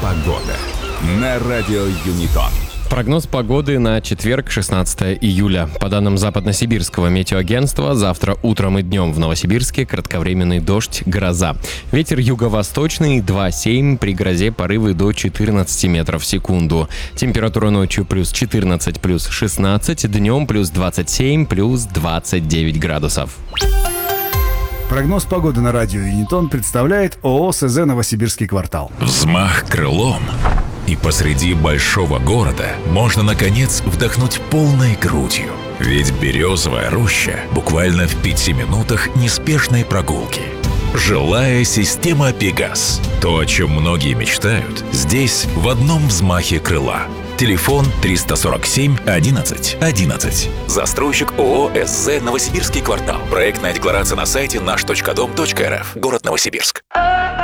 Погода на радио Юнитон. Прогноз погоды на четверг, 16 июля. По данным Западно-Сибирского метеоагентства, завтра утром и днем в Новосибирске кратковременный дождь, гроза. Ветер юго-восточный 2,7, при грозе порывы до 14 метров в секунду. Температура ночью плюс 14, плюс 16, днем плюс 27, плюс 29 градусов. Прогноз погоды на радио Юнитон представляет ООО СЗ «Новосибирский квартал». Взмах крылом, и посреди большого города можно, наконец, вдохнуть полной грудью. Ведь Березовая роща буквально в 5 минутах неспешной прогулки. Жилая система «Пегас». То, о чем многие мечтают, здесь в одном взмахе крыла. Телефон 347 11 11. Застройщик ООО СЗ «Новосибирский квартал». Проектная декларация на сайте наш.дом.рф. Город Новосибирск.